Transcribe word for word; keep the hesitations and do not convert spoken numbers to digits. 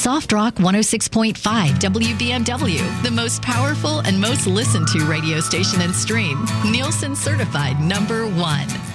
Soft Rock one oh six point five W B M W, the most powerful and most listened to radio station in Stream. Nielsen certified number one.